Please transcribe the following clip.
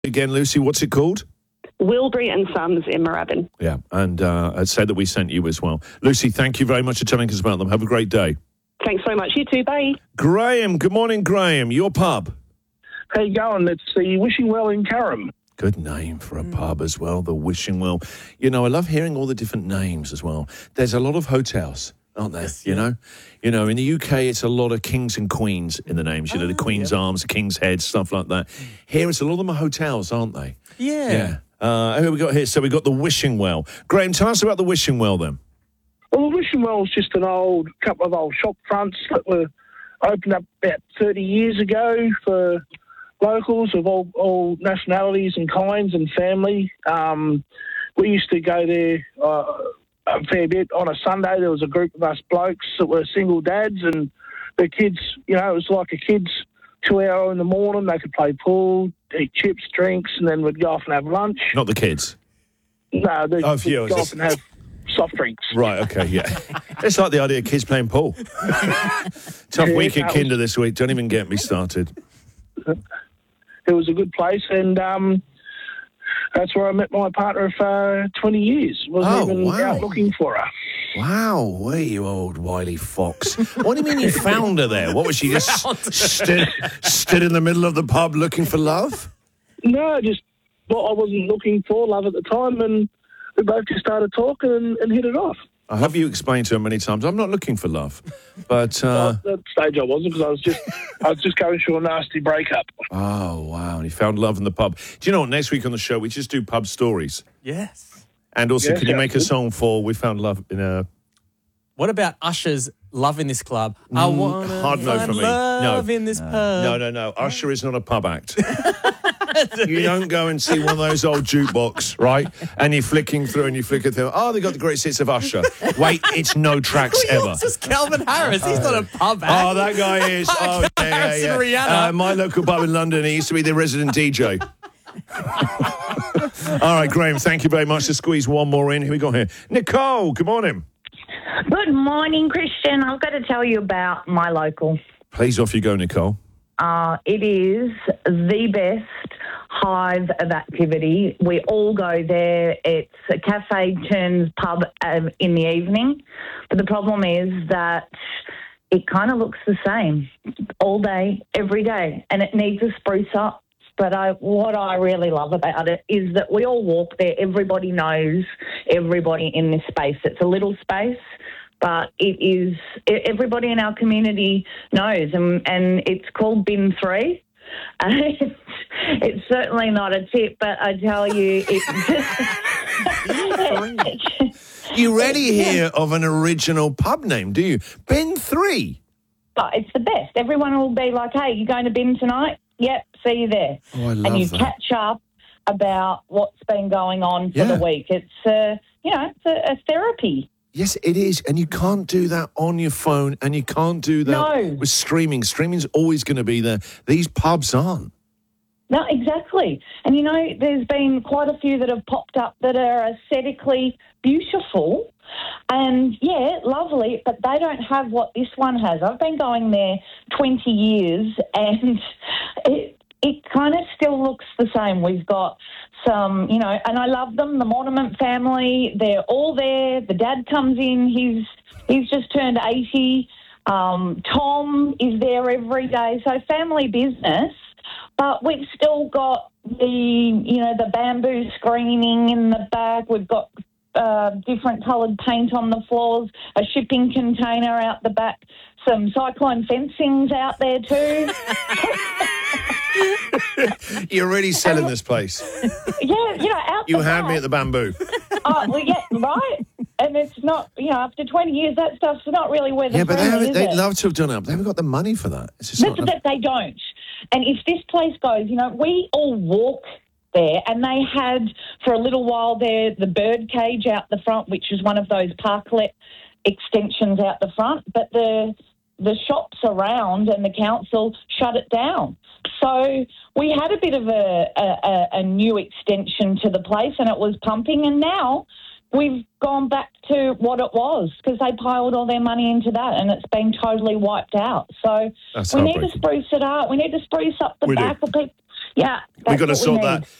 Again, Lucy, what's it called? Wilbury and Sons in Moorabbin. Yeah, and I'd say that we sent you as well. Lucy, thank you very much for telling us about them. Have a great day. Thanks so much. You too. Bye. Graham, good morning, Graham. Your pub. How you going? It's the Wishing Well in Carrum. Good name for a pub as well, the Wishing Well. You know, I love hearing all the different names as well. There's a lot of hotels, aren't there? Yes, you know, in the UK, it's a lot of kings and queens in the names. You know, the Queen's Arms, the King's Head, stuff like that. Here, it's a lot of them are hotels, aren't they? Yeah. Who we got here? So we got the Wishing Well. Graham, tell us about the Wishing Well then. Well, the Wishing Well is just couple of old shop fronts that were opened up about 30 years ago for locals of all nationalities and kinds and family. We used to go there a fair bit. On a Sunday, there was a group of us blokes that were single dads, and the kids, it was like a kids' 2 hour in the morning. They could play pool, eat chips, drinks, and then we'd go off and have lunch. Not the kids. No, they'd Oh, phew, go off and have soft drinks. Right, okay, yeah. It's like the idea of kids playing pool. Tough week at Kinder this week. Don't even get me started. It was a good place, and that's where I met my partner for 20 years. Wasn't out looking for her. Wow, where you old wily fox. What do you mean you found her there? What was she, just stood in the middle of the pub looking for love? No, just what I wasn't looking for, love at the time, and we both just started talking and hit it off. I hope you explained to her many times, I'm not looking for love. But at that stage I wasn't, because I was just going through a nasty breakup. Oh, wow, and he found love in the pub. Do you know what, next week on the show, we just do pub stories. Yes. And also, Yes, can you make a good. song for We Found Love in a... What about Usher's Love in This Club? I want to hard no find for me. love No. in this pub. No. Usher is not a pub act. You don't go and see one of those old jukebox, right? And you're flicking through and you flicker through. Oh, they got the greatest hits of Usher. Wait, it's no tracks ever. It's just Calvin Harris. He's not a pub act. Oh, that guy is. Oh, Harris and Rihanna. My local pub in London, he used to be the resident DJ. All right, Graham, thank you very much. Let's squeeze one more in. Who we got here? Nicole, good morning. Good morning, Christian. I've got to tell you about my local. Please, off you go, Nicole. It is the best hive of activity. We all go there. It's a cafe turns pub in the evening. But the problem is that it kind of looks the same all day, every day, and it needs a spruce up. But what I really love about it is that we all walk there. Everybody knows everybody in this space. It's a little space, but it is everybody in our community knows, and it's called Bin 3. It's certainly not a tip, but I tell you, You rarely hear of an original pub name, do you? Bin 3. But it's the best. Everyone will be like, hey, you going to Bin tonight? Yep, see you there. Oh, I love and you that. catch up about what's been going on for the week. It's, it's a therapy. Yes, it is. And you can't do that on your phone, and you can't do that with streaming. Streaming's always going to be there. These pubs aren't. No, exactly. And, there's been quite a few that have popped up that are aesthetically beautiful and, lovely, but they don't have what this one has. I've been going there 20 years and it kind of still looks the same. We've got some, and I love them, the Mortimer family. They're all there. The dad comes in. He's just turned 80. Tom is there every day. So family business. But we've still got the bamboo screening in the back. We've got different coloured paint on the floors, a shipping container out the back, some cyclone fencing's out there too. You're really selling this place. Out You the had back. me at the bamboo. Oh, well, yeah, right. And it's not, after 20 years, that stuff's not really where the Yeah, but they'd it? love to have done it. They haven't got the money for that. It's just But they don't. And if this place goes, we all walk there, and they had, for a little while there, the bird cage out the front, which is one of those parklet extensions out the front, but the shops around and the council shut it down. So we had a bit of a new extension to the place, and it was pumping, and now we've gone back to what it was because they piled all their money into that and it's been totally wiped out. So That's we need to heartbreaking. spruce it up. We need to spruce up the We do. back of people. Yeah, We've got to that's what sort we that. need.